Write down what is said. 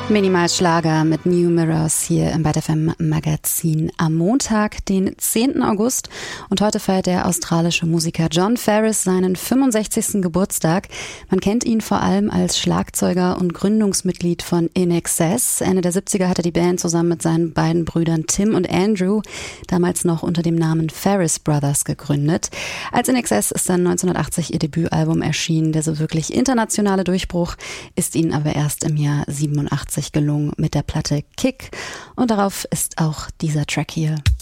Minimalschlager mit New Mirrors hier im Byte FM Magazin am Montag, den 10. August. Und heute feiert der australische Musiker Jon Farriss seinen 65. Geburtstag. Man kennt ihn vor allem als Schlagzeuger und Gründungsmitglied von INXS. Ende der 70er hat er die Band zusammen mit seinen beiden Brüdern Tim und Andrew, damals noch unter dem Namen Farriss Brothers, gegründet. Als INXS ist dann 1980 ihr Debütalbum erschienen. Der so wirklich internationale Durchbruch ist ihnen aber erst im Jahr 87 gelungen mit der Platte Kick, und darauf ist auch dieser Track hier.